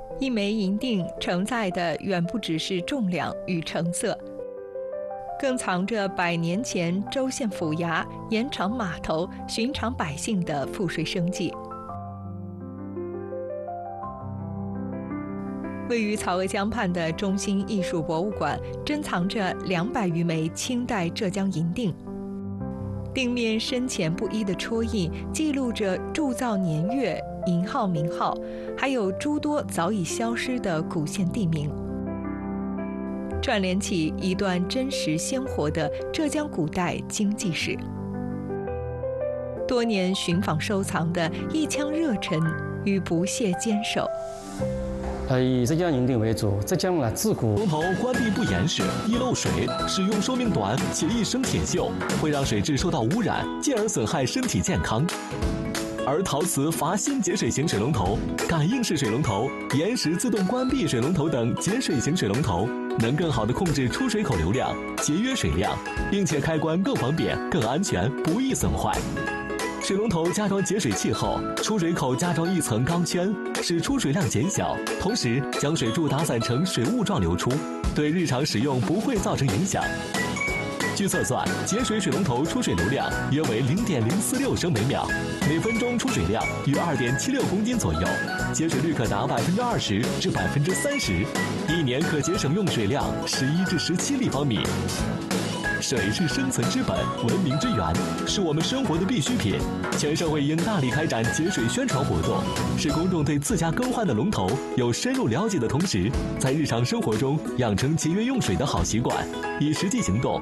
一枚银锭承载的远不只是重量与成色，更藏着100年前州县府衙、盐场码头、寻常百姓的赋税生计。位于曹娥江畔的中心艺术博物馆珍藏着200余枚清代浙江银锭，锭面深浅不一的戳印记录着铸造年月、银号名号，还有诸多早已消失的古县地名，串联起一段真实鲜活的浙江古代经济史。多年寻访收藏的一腔热忱与不懈坚守。 以浙江银锭为主，浙江自古龙头关闭不严实，易漏水，使用寿命短且易生铁锈，会让水质受到污染，进而损害身体健康。而陶瓷阀芯节水型水龙头、感应式水龙头、延时自动关闭水龙头等节水型水龙头，能更好地控制出水口流量，节约水量，并且开关更方便、更安全，不易损坏。水龙头加装节水器后，出水口加装一层钢圈，使出水量减小，同时将水柱打散成水雾状流出，对日常使用不会造成影响。据测算，节水水龙头出水流量约为0.046升每秒，每分钟出水量约2.76公斤左右，节水率可达20%至30%，一年可节省用水量11至17立方米。水是生存之本，文明之源，是我们生活的必需品。全社会应大力开展节水宣传活动，使公众对自家更换的龙头有深入了解的同时，在日常生活中养成节约用水的好习惯，以实际行动